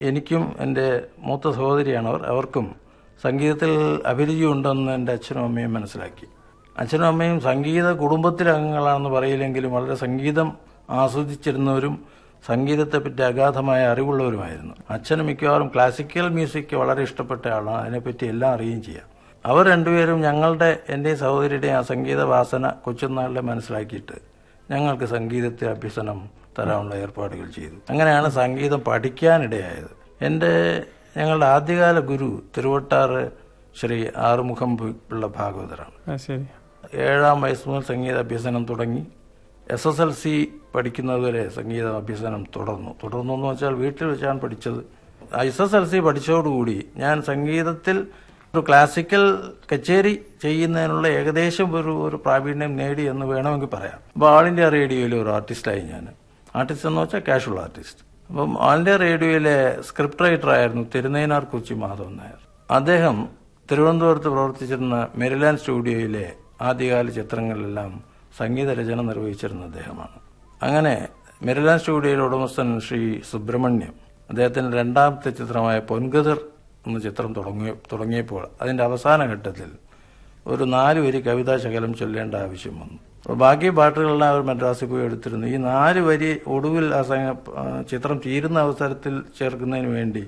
എനിക്കും എൻ്റെ മൂത്ത സഹോദരിയാണവർ. അവർക്കും സംഗീതത്തിൽ അഭിരുചി ഉണ്ടെന്ന് എൻ്റെ അച്ഛനും അമ്മയും മനസ്സിലാക്കി. അച്ഛനും അമ്മയും സംഗീത കുടുംബത്തിലെ അംഗങ്ങളാണെന്ന് പറയില്ലെങ്കിലും വളരെ സംഗീതം ആസ്വദിച്ചിരുന്നവരും സംഗീതത്തെപ്പറ്റി അഗാധമായ അറിവുള്ളവരുമായിരുന്നു. അച്ഛന് മിക്കവാറും ക്ലാസിക്കൽ മ്യൂസിക് വളരെ ഇഷ്ടപ്പെട്ട ആളാണ്. അതിനെപ്പറ്റി എല്ലാം അറിയുകയും ചെയ്യാം. അവർ രണ്ടുപേരും എൻ്റെയും സഹോദരിയുടെയും ആ സംഗീത വാസന കൊച്ചുനാളിലെ മനസ്സിലാക്കിയിട്ട് ഞങ്ങൾക്ക് സംഗീതത്തെ അഭ്യസനം തരാനുള്ള ഏർപ്പാടുകൾ ചെയ്തു. അങ്ങനെയാണ് സംഗീതം പഠിക്കാനിടയായത്. ഞങ്ങളുടെ ആദ്യകാല ഗുരു തിരുവട്ടാറ് ശ്രീ ആറുമുഖം പിള്ള ഭാഗവതരാണ്. 7ാം വയസ്സ് മുതൽ സംഗീത അഭ്യസനം തുടങ്ങി SSLC പഠിക്കുന്നതുവരെ സംഗീത അഭ്യസനം തുടർന്നു എന്ന് വെച്ചാൽ വീട്ടിൽ വെച്ചാണ് പഠിച്ചത്. SSLC പഠിച്ചതോടുകൂടി ഞാൻ സംഗീതത്തിൽ ഒരു ക്ലാസിക്കൽ കച്ചേരി ചെയ്യുന്നതിനുള്ള ഏകദേശം ഒരു പ്രാവീണ്യം നേടി എന്ന് വേണമെങ്കിൽ പറയാം. അപ്പോൾ ഓൾ ഇന്ത്യ റേഡിയോയിലെ ഒരു ആർട്ടിസ്റ്റായി ഞാൻ. ആർട്ടിസ്റ്റ് എന്ന് വെച്ചാൽ കാഷ്വൽ ആർട്ടിസ്റ്റ്. അപ്പം all India റേഡിയോയിലെ script റൈറ്ററായിരുന്നു Thirunainar Kochi Madhavan Nair. അദ്ദേഹം തിരുവനന്തപുരത്ത് പ്രവർത്തിച്ചിരുന്ന മെരിലാൻഡ് സ്റ്റുഡിയോയിലെ ആദ്യകാല ചിത്രങ്ങളിലെല്ലാം സംഗീത രചന നിർവഹിച്ചിരുന്ന അദ്ദേഹമാണ്. അങ്ങനെ മെരിലാൻഡ് സ്റ്റുഡിയോയിലെ ഉടമസ്ഥൻ ശ്രീ സുബ്രഹ്മണ്യം അദ്ദേഹത്തിന്റെ 2ാമത്തെ ചിത്രമായ പൊൻകതിർ എന്ന ചിത്രം തുടങ്ങിയപ്പോൾ അതിന്റെ അവസാന ഘട്ടത്തിൽ ഒരു 4 വരി കവിതാ ശകലം ചൊല്ലേണ്ട ആവശ്യം വന്നു. ബാക്കി പാട്ടുകളെല്ലാം അവർ മദ്രാസിൽ പോയി എടുത്തിരുന്നു. ഈ 4 വരി ഒടുവിൽ ചിത്രം തീരുന്ന അവസരത്തിൽ ചേർക്കുന്നതിന് വേണ്ടി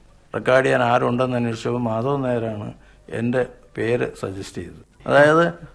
റെക്കോർഡ് ചെയ്യാൻ ആരുണ്ടെന്ന് അന്വേഷിച്ചപ്പോൾ മാധവൻ നായരാണ് എൻ്റെ പേര് സജസ്റ്റ് ചെയ്തത്. അതായത്